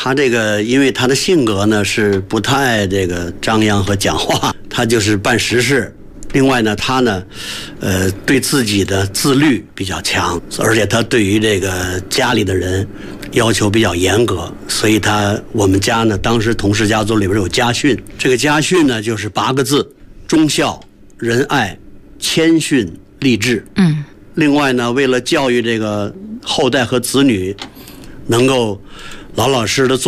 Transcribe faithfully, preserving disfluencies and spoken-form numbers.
他这个因为他的性格呢是不太爱这个张扬和讲话，他就是办实事。另外呢，他呢，呃，对自己的自律比较强，而且他对于这个家里的人要求比较严格，所以他我们家呢，当时同氏家族里边有家训，这个家训呢就是八个字：忠孝、仁爱、谦逊、励志。 嗯。 另外呢，为了教育这个后代和子女能够老老实实的做